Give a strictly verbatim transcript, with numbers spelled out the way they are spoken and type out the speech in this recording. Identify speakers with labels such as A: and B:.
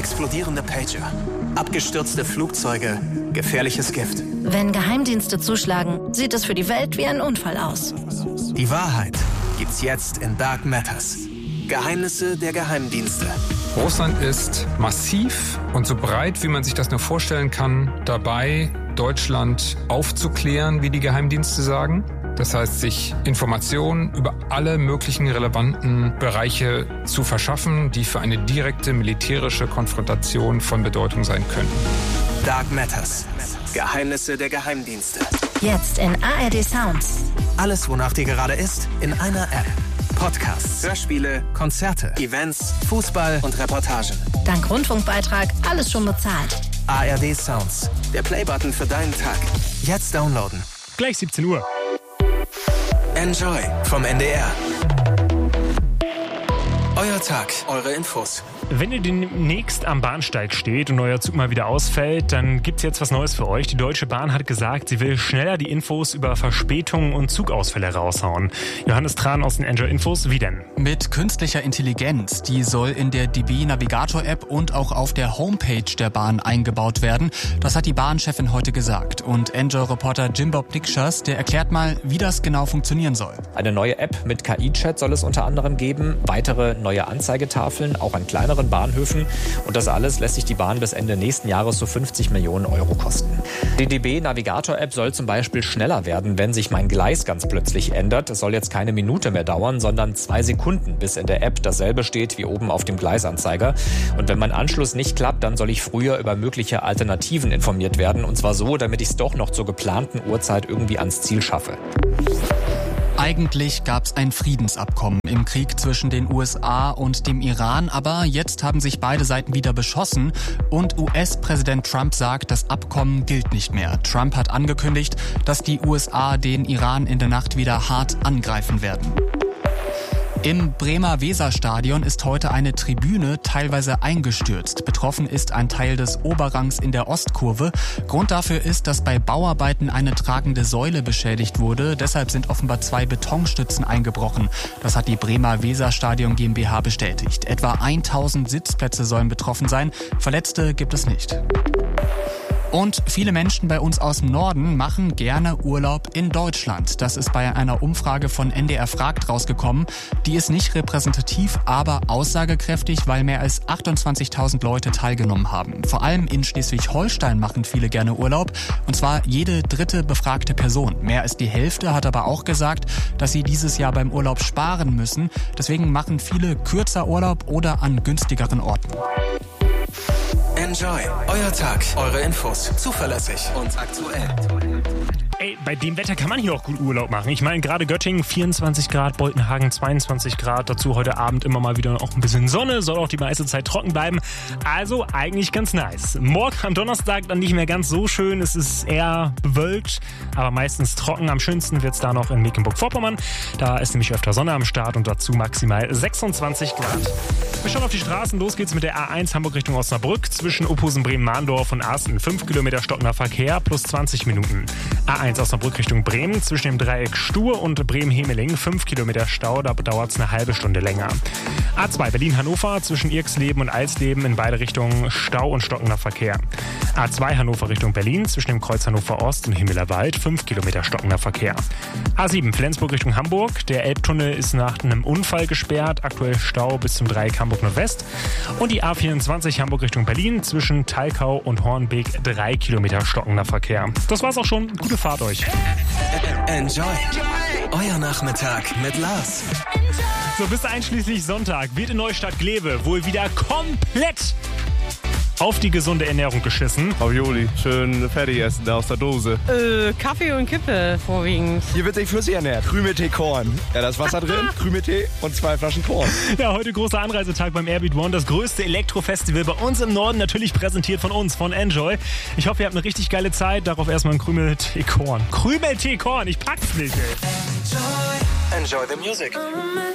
A: explodierende Pager, abgestürzte Flugzeuge, gefährliches Gift.
B: Wenn Geheimdienste zuschlagen, sieht es für die Welt wie ein Unfall aus.
A: Die Wahrheit gibt's jetzt in Dark Matters. Geheimnisse der Geheimdienste.
C: Russland ist massiv und so breit, wie man sich das nur vorstellen kann, dabei, Deutschland aufzuklären, wie die Geheimdienste sagen. Das heißt, sich Informationen über alle möglichen relevanten Bereiche zu verschaffen, die für eine direkte militärische Konfrontation von Bedeutung sein können.
A: Dark Matters. Geheimnisse der Geheimdienste.
B: Jetzt in A R D Sounds.
A: Alles, wonach dir gerade ist, in einer App. Podcasts, Hörspiele, Konzerte, Events, Fußball und Reportagen.
B: Dank Rundfunkbeitrag alles schon bezahlt.
A: A R D Sounds. Der Playbutton für deinen Tag. Jetzt downloaden.
D: Gleich siebzehn Uhr.
A: Enjoy vom N D R. Euer Tag, eure Infos.
D: Wenn ihr demnächst am Bahnsteig steht und euer Zug mal wieder ausfällt, dann gibt's jetzt was Neues für euch. Die Deutsche Bahn hat gesagt, sie will schneller die Infos über Verspätungen und Zugausfälle raushauen. Johannes Tran aus den Enjoy Infos, wie denn?
E: Mit künstlicher Intelligenz. Die soll in der D B Navigator App und auch auf der Homepage der Bahn eingebaut werden. Das hat die Bahnchefin heute gesagt. Und Enjoy-Reporter Jim Bob Dixchers, der erklärt mal, wie das genau funktionieren soll.
F: Eine neue App mit K I-Chat soll es unter anderem geben. Weitere neue Anzeigetafeln, auch an kleineren Bahnhöfen. Und das alles lässt sich die Bahn bis Ende nächsten Jahres so fünfzig Millionen Euro kosten. Die D B Navigator App soll zum Beispiel schneller werden, wenn sich mein Gleis ganz plötzlich ändert. Es soll jetzt keine Minute mehr dauern, sondern zwei Sekunden, bis in der App dasselbe steht wie oben auf dem Gleisanzeiger. Und wenn mein Anschluss nicht klappt, dann soll ich früher über mögliche Alternativen informiert werden. Und zwar so, damit ich es doch noch zur geplanten Uhrzeit irgendwie ans Ziel schaffe.
E: Eigentlich gab es ein Friedensabkommen im Krieg zwischen den U S A und dem Iran, aber jetzt haben sich beide Seiten wieder beschossen und U S-Präsident Trump sagt, das Abkommen gilt nicht mehr. Trump hat angekündigt, dass die U S A den Iran in der Nacht wieder hart angreifen werden. Im Bremer Weserstadion ist heute eine Tribüne teilweise eingestürzt. Betroffen ist ein Teil des Oberrangs in der Ostkurve. Grund dafür ist, dass bei Bauarbeiten eine tragende Säule beschädigt wurde. Deshalb sind offenbar zwei Betonstützen eingebrochen. Das hat die Bremer Weserstadion GmbH bestätigt. Etwa tausend Sitzplätze sollen betroffen sein. Verletzte gibt es nicht. Und viele Menschen bei uns aus dem Norden machen gerne Urlaub in Deutschland. Das ist bei einer Umfrage von N D R Fragt rausgekommen. Die ist nicht repräsentativ, aber aussagekräftig, weil mehr als achtundzwanzigtausend Leute teilgenommen haben. Vor allem in Schleswig-Holstein machen viele gerne Urlaub. Und zwar jede dritte befragte Person. Mehr als die Hälfte hat aber auch gesagt, dass sie dieses Jahr beim Urlaub sparen müssen. Deswegen machen viele kürzer Urlaub oder an günstigeren Orten.
A: Enjoy. Euer Tag, eure Infos. Zuverlässig und aktuell.
D: Ey, bei dem Wetter kann man hier auch gut Urlaub machen. Ich meine, gerade Göttingen vierundzwanzig Grad, Boltenhagen zweiundzwanzig Grad. Dazu heute Abend immer mal wieder auch ein bisschen Sonne. Soll auch die meiste Zeit trocken bleiben. Also eigentlich ganz nice. Morgen am Donnerstag dann nicht mehr ganz so schön. Es ist eher bewölkt, aber meistens trocken. Am schönsten wird's da noch in Mecklenburg-Vorpommern. Da ist nämlich öfter Sonne am Start und dazu maximal sechsundzwanzig Grad. Wir schauen auf die Straßen. Los geht's mit der A eins Hamburg Richtung Osnabrück. Zwischen Ophusen, Bremen-Mahndorf und Arsten fünf Kilometer stockender Verkehr plus zwanzig Minuten. A eins Osnabrück Richtung Bremen. Zwischen dem Dreieck Stur und Bremen-Hemeling fünf Kilometer Stau. Da dauert's eine halbe Stunde länger. A zwei Berlin-Hannover. Zwischen Irksleben und Alsleben in beide Richtungen Stau und stockender Verkehr. A zwei Hannover Richtung Berlin. Zwischen dem Kreuz Hannover Ost und Himmelerwald fünf Kilometer stockender Verkehr. A sieben Flensburg Richtung Hamburg. Der Elbtunnel ist nach einem Unfall gesperrt. Aktuell Stau bis zum Dreieck Hamburg Nordwest. Und die A vierundzwanzig Hamburg Richtung Berlin. Zwischen Thalkau und Hornbeek drei Kilometer stockender Verkehr. Das war's auch schon. Gute Fahrt euch.
A: Enjoy. Euer Nachmittag mit Lars.
D: So, bis einschließlich Sonntag wird in Neustadt-Glewe wohl wieder komplett auf die gesunde Ernährung geschissen.
G: Ravioli, schön fertig essen, da aus der Dose.
H: Äh, Kaffee und Kippe vorwiegend.
I: Hier wird sich flüssig ernährt. Krümeltee Korn. Ja, da ist Wasser drin, Krümeltee und zwei Flaschen Korn.
D: Ja, heute großer Anreisetag beim Airbeat One, das größte Elektrofestival bei uns im Norden, natürlich präsentiert von uns, von Enjoy. Ich hoffe, ihr habt eine richtig geile Zeit. Darauf erstmal ein Krümeltee Korn. Krümeltee Korn, ich pack's nicht, ey.
A: Enjoy. Enjoy the music.